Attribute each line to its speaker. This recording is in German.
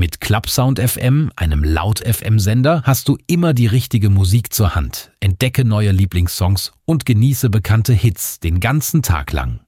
Speaker 1: Mit Clubsound FM, einem Laut-FM-Sender, hast du immer die richtige Musik zur Hand. Entdecke neue Lieblingssongs und genieße bekannte Hits den ganzen Tag lang.